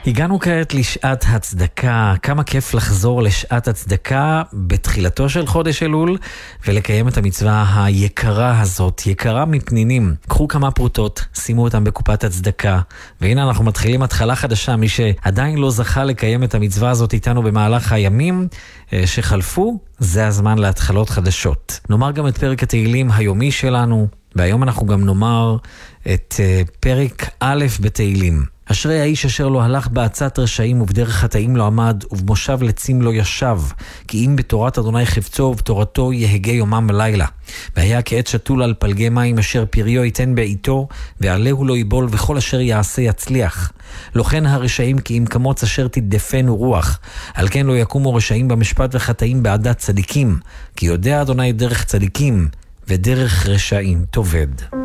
הגענו כעת לשעת הצדקה. כמה כיף לחזור לשעת הצדקה בתחילתו של חודש אלול ולקיים את המצווה היקרה הזאת, יקרה מפנינים. קחו כמה פרוטות, שימו אותם בקופת הצדקה, והנה אנחנו מתחילים התחלה חדשה. מי שעדיין לא זכה לקיים את המצווה הזאת איתנו במהלך הימים שחלפו, זה הזמן להתחלות חדשות. נאמר גם את פרק התהילים היומי שלנו, והיום אנחנו גם נאמר את פרק א' בתהילים. אשרי האיש אשר לא הלך בעצת רשעים ובדרך חטאים לא עמד ובמושב לצים לא ישב, כי אם בתורת אדוני חפצו ובתורתו יהגה יומם ולילה. והיה כעת שתול על פלגי מים אשר פריו ייתן בעיתו ועלהו לא יבול וכל אשר יעשה יצליח. לא כן הרשעים כי אם כמוץ אשר תדפנו רוח, על כן לא יקומו רשעים במשפט וחטאים בעדת צדיקים, כי יודע אדוני דרך צדיקים ודרך רשעים תאבד.